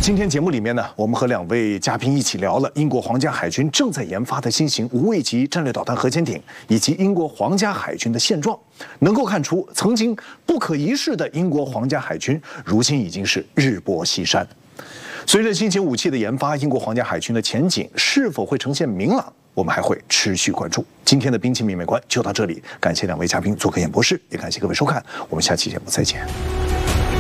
今天节目里面呢，我们和2位嘉宾一起聊了英国皇家海军正在研发的新型无畏级战略导弹核潜艇，以及英国皇家海军的现状。能够看出，曾经不可一世的英国皇家海军，如今已经是日薄西山。随着新型武器的研发，英国皇家海军的前景是否会呈现明朗，我们还会持续关注。今天的兵器秘密馆就到这里，感谢2位嘉宾做客演播室，也感谢各位收看，我们下期节目再见。